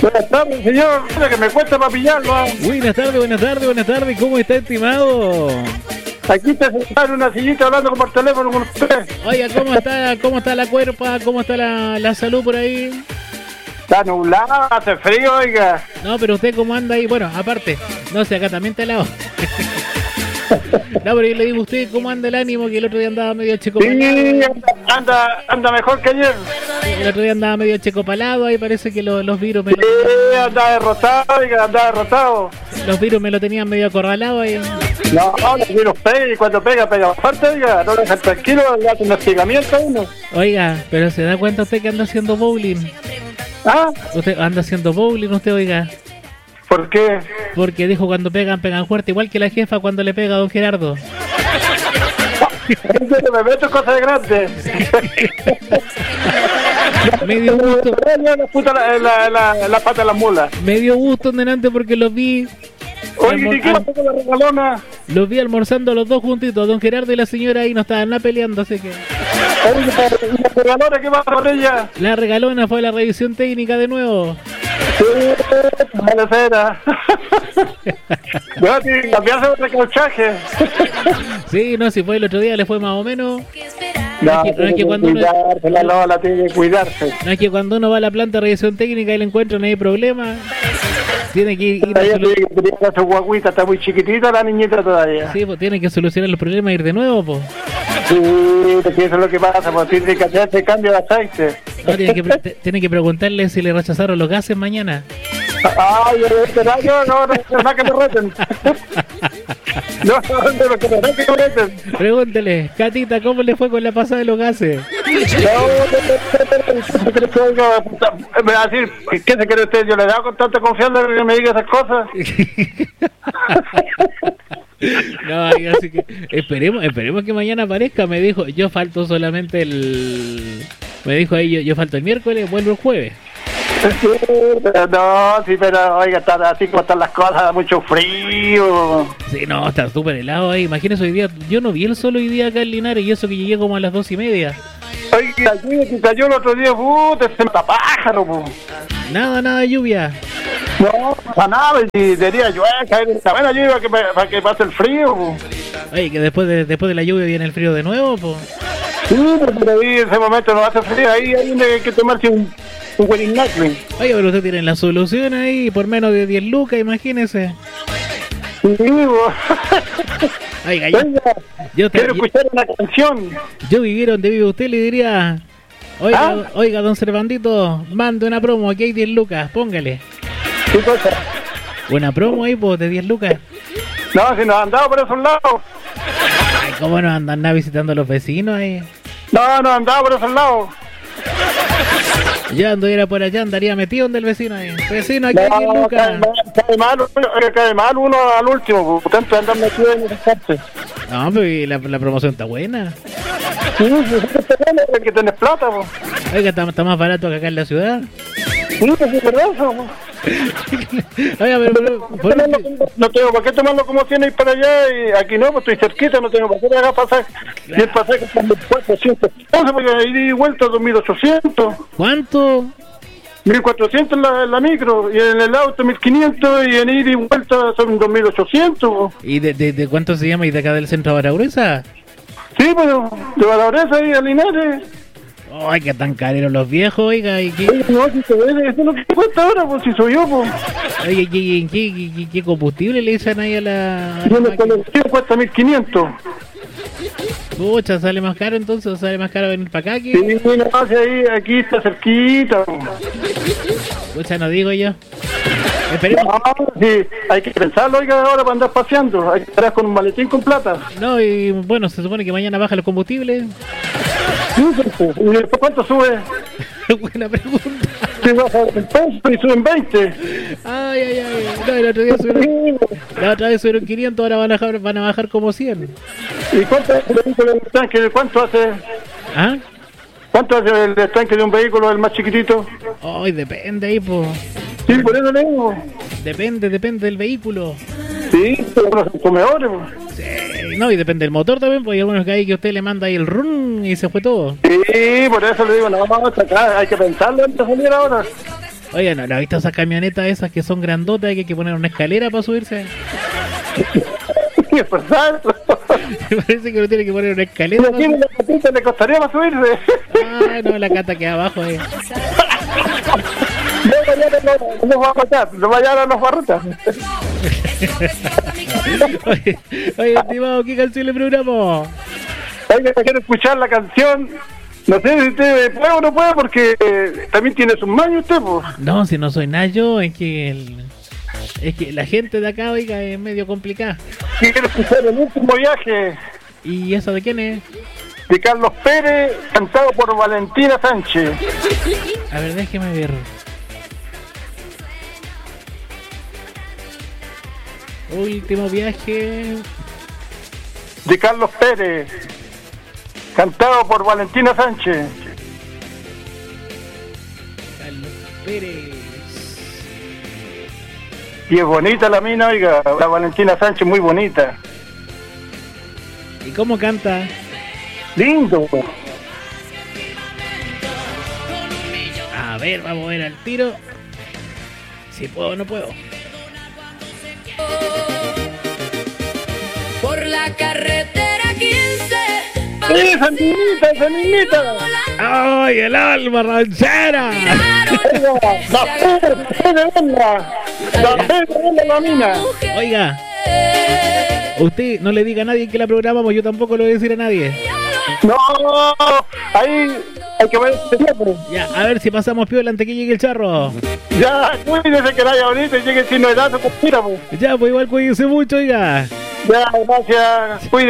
Buenas tardes, señor. Que me cuesta para pillarlo. Buenas tardes. ¿Cómo está, estimado? Aquí te sentaron en una sillita hablando por teléfono con usted. Oiga, ¿cómo está la cuerpa? ¿Cómo está la salud por ahí? Está nublado, hace frío, oiga. No, pero usted cómo anda ahí. Bueno, aparte, no sé, acá también está helado. No, pero yo le digo a usted cómo anda el ánimo, que el otro día andaba medio checopalado. Sí, anda mejor que ayer. El otro día andaba medio checopalado, ahí parece que los virus me sí, anda derrotado, oiga, anda derrotado. Los virus me lo tenían medio acorralado ahí. No, los virus pegan y cuando pega fuerte, oiga, no dejan tranquilo, le hacen un hostigamiento a uno. Oiga, pero ¿se da cuenta usted que anda haciendo bowling? ¿Ah? Usted anda haciendo bowling, usted, oiga. ¿Por qué? Porque dijo cuando pegan fuerte, igual que la jefa cuando le pega a don Gerardo. Me meto cosas grandes. Me dio gusto. La pata de las mulas. Me dio gusto delante porque los vi. Oye, ¿y qué pasó con la regalona? Los vi almorzando los dos juntitos, don Gerardo y la señora ahí no estaban nada peleando, así que... ¿Y la regalona qué va con ella? La regalona fue a la revisión técnica de nuevo. Sí, mala cera. No, sí, cambiarse de recauchaje. Sí, no, si fue el otro día le fue más o menos. No, es que cuando cuidarse, la Lola tiene que cuidarse. No, es que cuando uno va a la planta de revisión técnica y le encuentran ahí problemas, tiene que ir a solucionar. Su guaguita está muy chiquitita, la niñita todavía. Sí, pues tiene que solucionar los problemas e ir de nuevo, pues. Sí, porque eso es lo que pasa, pues tiene que hacerse cambio de aceite. No, tiene que preguntarle si le rechazaron los gases mañana. Ay, no, que me reten. No, que me reten. Pregúntele, Catita, ¿cómo le fue con la pasada de los gases? Me va a decir, ¿qué se cree usted? Yo le he dado con tanta confianza que me diga esas cosas. No, así que esperemos que mañana aparezca. Me dijo, yo falto solamente me dijo ahí, yo falto el miércoles, vuelvo el jueves. Pero oiga, están así como están las cosas, da mucho frío. Sí, no, está súper helado ahí. Imagínese hoy día, yo no vi el sol hoy día acá en Linares y eso que llegué como a las 2:30. Oiga, que cayó el otro día, se mata pájaro, po. Nada de lluvia. No, para nada, y diría yo, caer esta buena lluvia para que pase el frío, po. Oye, que después de la lluvia viene el frío de nuevo, po. Sí, pero ahí en ese momento no hace frío, ahí hay que tomarse un wedding knuckling. Oye, pero usted tiene la solución ahí por menos de 10 lucas, imagínese. Sí, oiga, yo quiero escuchar una canción. Yo viviera donde vive usted, le diría, oiga, don Servandito, mande una promo, aquí hay 10 lucas, póngale. ¿Qué cosa? Una promo ahí, pues, de 10 lucas. No, si nos han dado por esos lados. Ay, ¿cómo nos andan visitando a los vecinos ahí? No, nos han dado por esos lados. Yo anduviera por allá, andaría metido donde el vecino ahí. Vecino, aquí hay 10 lucas. Cae mal uno al último, por tanto andan metido en esas partes. No, pero la promoción está buena. Sí, hay que tener plata, po. Oiga, está más barato que acá en la ciudad. Sí, pues es verdad eso, po. Oiga, no tengo para qué tomarlo como tiene ir para allá y aquí no, pues estoy cerquita, no tengo para qué haga pasaje. Y el pasaje está en 1.400 pesos, porque ir y vuelta 2.800. ¿Cuánto? 1.400 en la micro, y en el auto 1.500, y en ir y vuelta son 2.800. ¿Y de cuánto se llama? ¿Y de acá del centro de Baragruesa? Sí, pero de Valladolid y a Linares. Ay, que tan careros los viejos, oiga. ¿Y qué? Oye, no, si se ve, eso es lo que cuesta ahora, pues si soy yo, pues. Oye, ¿qué combustible le dicen ahí a la máquina? Cuesta 1.500. Pucha, sale más caro entonces, sale más caro venir para acá. Sí, no, si ahí, aquí está cerquita. Pucha, no digo yo. Esperemos. No, sí, hay que pensarlo, oiga, ahora para andar paseando. Hay que estar con un maletín con plata. No, y bueno, se supone que mañana baja los combustibles. ¿Y después cuánto sube? Buena pregunta. Si baja el peso y suben 20. Ay. No, el otro día la otra vez subieron 500, ahora van a bajar como 100. ¿Y cuánto hace el vehículo del tanque? ¿Cuánto hace? ¿Ah? ¿Cuánto hace el tanque de un vehículo, el más chiquitito? Ay, depende ahí, po. Sí, por eso le digo. Depende del vehículo. Sí, pero los comedores. Sí, no, y depende del motor también, porque hay algunos que hay que usted le manda ahí el run y se fue todo. Sí, por eso le digo, no vamos a sacar, hay que pensarlo antes de salir ahora. Oye, ¿no has visto esas camionetas esas que son grandotas y que hay que poner una escalera para subirse? Es verdad. Me parece que uno tiene que poner una escalera. ¿Y la patita le costaría para subirse? Ah, no, la cata queda abajo. No nos va a matar, no mañana nos va a rotar. Oye, estimado, ¿qué canción le programamos? Oiga, quiero escuchar la canción. No sé si usted puede o no puede, porque también tiene sus maños usted, pues. No, si no soy Nayo, es que la gente de acá, oiga, es medio complicada. Quiero escuchar El Último Viaje, ¿Y eso de quién es? de Carlos Pérez, cantado por Valentina Sánchez. A ver, déjeme ver. Último viaje. De Carlos Pérez, cantado por Valentina Sánchez. Carlos Pérez. Y es bonita la mina, oiga, la Valentina Sánchez, muy bonita. ¿Y cómo canta? Lindo. A ver, vamos a ver al tiro. Si puedo o no puedo. Por la carretera 15. ¡Sí, esa niñita! ¡Ay, el alma ranchera! La fe de verla, la mina. Oiga, usted no le diga a nadie que la programamos, yo tampoco le voy a decir a nadie. No, ahí hay que ver este tiempo. Ya, a ver si pasamos piola antes que llegue el charro. Ya, cuídese que vaya ahorita y llegue sin novedad, pues mira, pues. Ya, pues igual cuídense mucho, oiga. Ya, gracias, cuídese.